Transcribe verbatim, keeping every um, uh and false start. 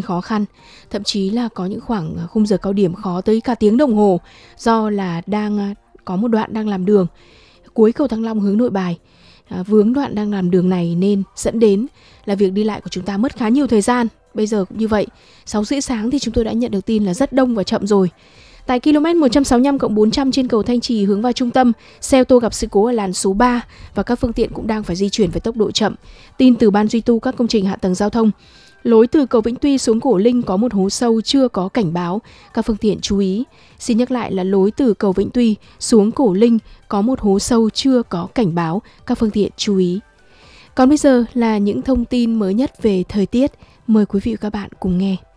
khó khăn. Thậm chí là có những khoảng khung giờ cao điểm khó tới cả tiếng đồng hồ do là đang có một đoạn đang làm đường cuối cầu Thăng Long hướng Nội Bài. À, vướng đoạn đang làm đường này nên dẫn đến là việc đi lại của chúng ta mất khá nhiều thời gian. Bây giờ cũng như vậy, sáu rưỡi sáng thì chúng tôi đã nhận được tin là rất đông và chậm rồi. Tại km một trăm sáu mươi lăm cộng bốn trăm trên cầu Thanh Trì hướng vào trung tâm, xe ô tô gặp sự cố ở làn số ba và các phương tiện cũng đang phải di chuyển với tốc độ chậm. Tin từ Ban duy tu các công trình hạ tầng giao thông. Lối từ cầu Vĩnh Tuy xuống Cổ Linh có một hố sâu chưa có cảnh báo, các phương tiện chú ý. Xin nhắc lại là lối từ cầu Vĩnh Tuy xuống Cổ Linh có một hố sâu chưa có cảnh báo, các phương tiện chú ý. Còn bây giờ là những thông tin mới nhất về thời tiết. Mời quý vị và các bạn cùng nghe.